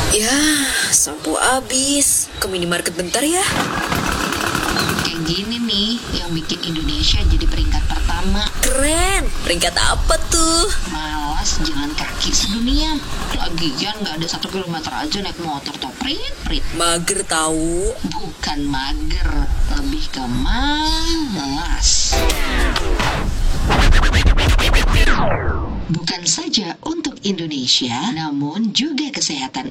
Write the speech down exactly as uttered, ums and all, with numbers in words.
Ya, sampo habis. Ke minimarket bentar ya. Kayak gini nih yang bikin Indonesia jadi peringkat pertama. Keren. Peringkat apa tuh? Malas jalan kaki sedunia. Lagian gak ada satu kilometer aja naik motor toh prit-prit. Mager tahu. Bukan mager, lebih ke malas. Bukan saja untuk Indonesia, namun juga kesehatan